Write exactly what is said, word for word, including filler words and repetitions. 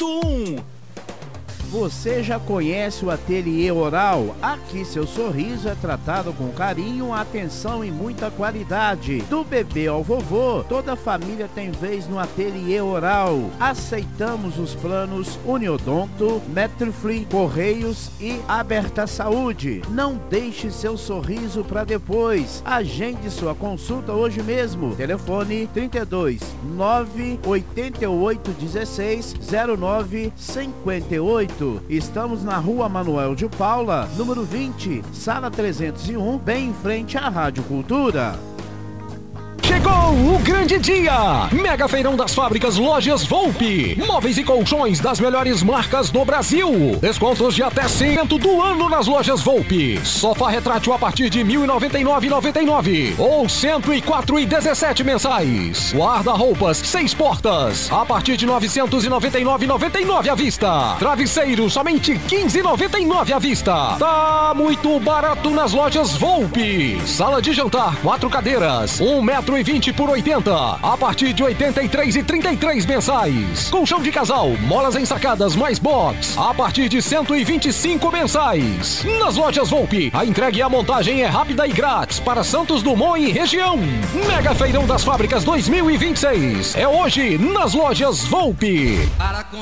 ponto um. Você já conhece o Ateliê Oral? Aqui seu sorriso é tratado com carinho, atenção e muita qualidade. Do bebê ao vovô, toda a família tem vez no Ateliê Oral. Aceitamos os planos Uniodonto, Metrofree, Correios e Aberta Saúde. Não deixe seu sorriso para depois. Agende sua consulta hoje mesmo. Telefone trinta e dois, nove oito oito um seis, zero nove cinco oito. Estamos na Rua Manuel de Paula, número vinte, sala trezentos e um, bem em frente à Rádio Cultura. Chegou o grande dia! Mega Feirão das Fábricas Lojas Volpi. Móveis e colchões das melhores marcas do Brasil. Descontos de até cem por cento do ano nas Lojas Volpi. Sofá retrátil a partir de mil e noventa e nove reais e noventa e nove centavos ou cento e quatro reais e dezessete mensais. Guarda-roupas seis portas a partir de novecentos e noventa e nove reais e noventa e nove à vista. Travesseiro somente quinze reais e noventa e nove à vista. Tá muito barato nas Lojas Volpi. Sala de jantar, quatro cadeiras, um metro e vinte por oitenta, a partir de oitenta e três reais e trinta e três centavos mensais. Colchão de casal, molas ensacadas mais box, a partir de cento e vinte e cinco reais mensais. Nas Lojas Volpi, a entrega e a montagem é rápida e grátis para Santos Dumont e região. Mega Feirão das Fábricas dois mil e vinte e seis é hoje nas Lojas Volpi.